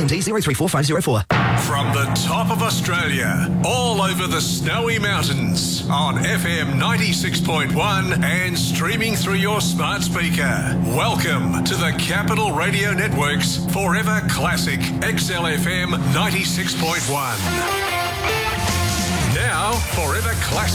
TMD 034504. From the top of Australia, all over the snowy mountains, on FM 96.1 and streaming through your smart speaker. Welcome to the Capital Radio Network's Forever Classic XLFM 96.1. Now, Forever Classic